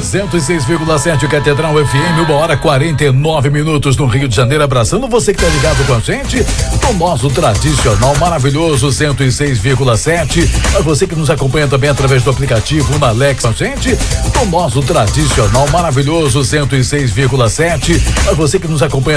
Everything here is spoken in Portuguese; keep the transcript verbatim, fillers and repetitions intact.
cento e seis vírgula sete Catedral F M, uma hora quarenta e nove minutos no Rio de Janeiro, abraçando você que tá ligado com a gente no nosso tradicional maravilhoso cento e seis vírgula sete. A você que nos acompanha também através do aplicativo na Alex, a gente no nosso tradicional maravilhoso cento e seis vírgula sete. A você que nos acompanha